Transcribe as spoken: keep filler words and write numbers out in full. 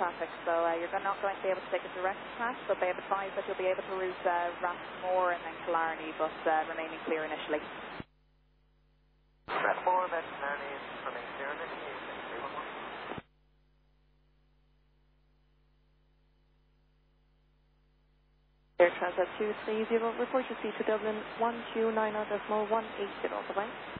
traffic, so uh, you're not going to be able to take a direct smash, but they have advised that you'll be able to route uh, Rathmore and then Killarney, but uh, remaining clear initially. Rathmore, then Killarney, remaining clear initially. Air Transat two three zero, report your seat to Dublin one two nine zero decimal one eight zero, bye-bye.